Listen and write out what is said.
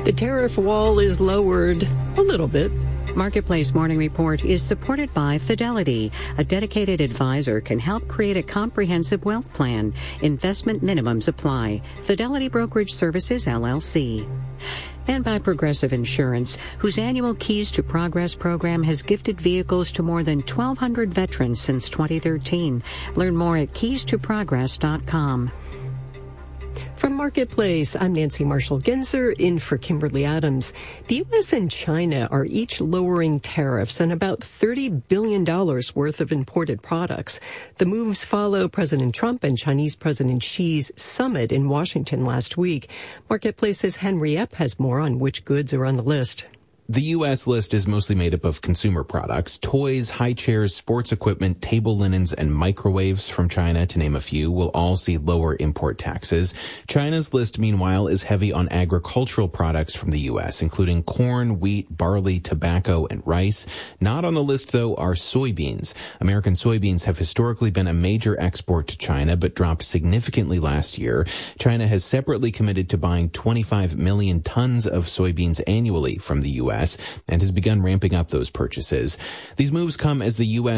The tariff wall is lowered a little bit. Marketplace Morning Report is supported by Fidelity. A dedicated advisor can help create a comprehensive wealth plan. Investment minimums apply. Fidelity Brokerage Services, LLC. And by Progressive Insurance, whose annual Keys to Progress program has gifted vehicles to more than 1,200 veterans since 2013. Learn more at keystoprogress.com. From Marketplace, I'm Nancy Marshall-Genzer in for Kimberly Adams. The U.S. and China are each lowering tariffs on about $30 billion worth of imported products. The moves follow President Trump and Chinese President Xi's summit in Washington last week. Marketplace's Henry Epp has more on which goods are on the list. The U.S. list is mostly made up of consumer products. Toys, high chairs, sports equipment, table linens, and microwaves from China, to name a few, will all see lower import taxes. China's list, meanwhile, is heavy on agricultural products from the U.S., including corn, wheat, barley, tobacco, and rice. Not on the list, though, are soybeans. American soybeans have historically been a major export to China, but dropped significantly last year. China has separately committed to buying 25 million tons of soybeans annually from the U.S. and has begun ramping up those purchases. These moves come as the U.S.